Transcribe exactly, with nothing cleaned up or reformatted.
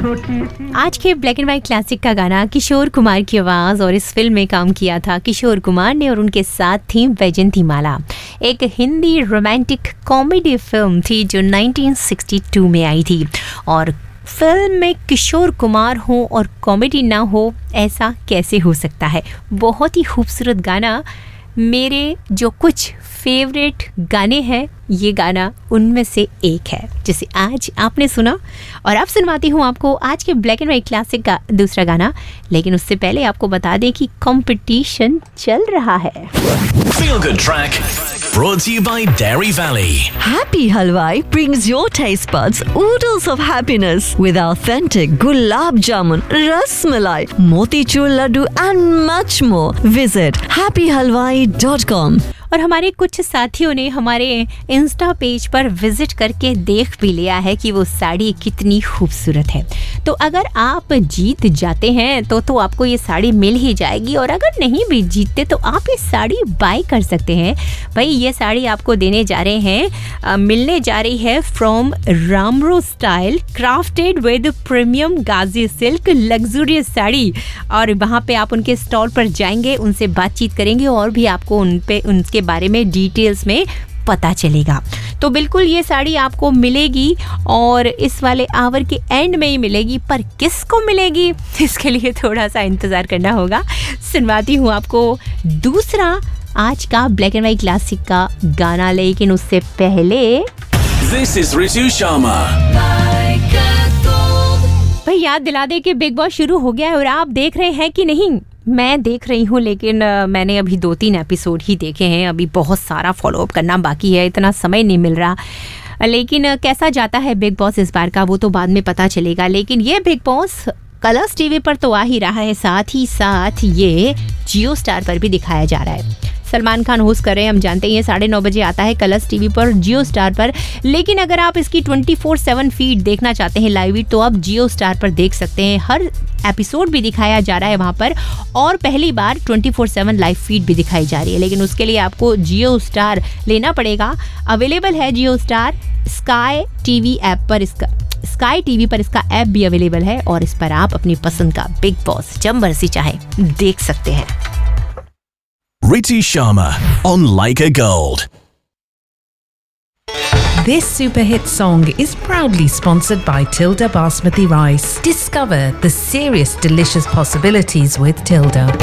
आज के black and white classic का गाना किशोर कुमार की आवाज और इस फिल्म में काम किया था किशोर कुमार ने और उनके साथ थी वैजयंती माला। एक हिंदी रोमांटिक कॉमेडी फिल्म थी जो नाइनटीन सिक्सटी टू में आई थी और फिल्म में किशोर कुमार हो और कॉमेडी ना हो, ऐसा कैसे हो सकता है। बहुत ही खूबसूरत गाना, मेरे जो कुछ फेवरेट गाने हैं ये गाना उनमें से एक है जिसे आज आपने सुना और अब सुनवाती हूँ आपको आज के ब्लैक एंड व्हाइट क्लासिक का दूसरा गाना। लेकिन उससे पहले आपको बता दें कि कंपटीशन चल रहा है। Feel Good Track brought to you by Dairy Valley. Happy Halwai brings your taste buds oodles of happiness with authentic gulab jamun, ras malai, motichur laddu and much more. Visit happy halwai dot com. और हमारे कुछ साथियों ने हमारे Insta page पर visit करके देख भी लिया है कि वो साड़ी कितनी खूबसूरत है। तो अगर आप जीत जाते हैं तो तो आपको ये साड़ी मिल ही जाएगी और अगर नहीं भी जीतते तो आप ये साड़ी बाय कर सकते हैं। भाई ये साड़ी आपको देने जा रहे हैं, आ, मिलने जा रही है from रामरो style crafted with premium Ghazi silk luxurious sari. और वहाँ पे आप उनके स्टॉल पर जाएंगे, उनसे बातचीत करेंगे और भी आपको उन पे उनके बारे में डिटेल्स में पता चलेगा। तो बिल्कुल ये साड़ी आपको मिलेगी और इस वाले आवर के एंड में ही मिलेगी, पर किसको मिलेगी इसके लिए थोड़ा सा इंतज़ार करना होगा। सुनवाती हूँ आपको दूसरा आज का ब्लैक एंड व्हाइट क्लासिक का गाना, लेकिन उससे पहले This is Ritu Sharma. भाई याद दिला दे कि बिग बॉस शुरू हो गया है और आप देख रहे हैं कि नहीं। मैं देख रही हूँ लेकिन uh, मैंने अभी दो तीन एपिसोड ही देखे हैं, अभी बहुत सारा फॉलोअप करना बाकी है, इतना समय नहीं मिल रहा। लेकिन uh, कैसा जाता है बिग बॉस इस बार का वो तो बाद में पता चलेगा। लेकिन ये बिग बॉस कलर्स टीवी पर तो आ ही रहा है, साथ ही साथ ये जियो स्टार पर भी दिखाया जा रहा है। सलमान खान होस्ट कर रहे हैं, हम जानते हैं साढ़े नौ बजे आता है कलर्स टीवी पर जियो स्टार पर। लेकिन अगर आप इसकी ट्वेंटी फोर सेवन फीड देखना चाहते हैं लाइव तो आप जियो स्टार पर देख सकते हैं। हर एपिसोड भी दिखाया जा रहा है वहाँ पर और पहली बार twenty four seven live feed भी दिखाई जा रही है। लेकिन उसके लिए आपको जियो स्टार लेना पड़ेगा। अवेलेबल है जियो स्टार, स्काई टीवी ऐप पर इसका स्काई टीवी पर इसका ऐप भी अवेलेबल है और इस पर आप अपनी पसंद का बिग बॉस जब मर्जी चाहे देख सकते हैं। Ritu Sharma on Leica Gold. This super hit song is proudly sponsored by Tilda Basmati Rice. Discover the serious delicious possibilities with Tilda.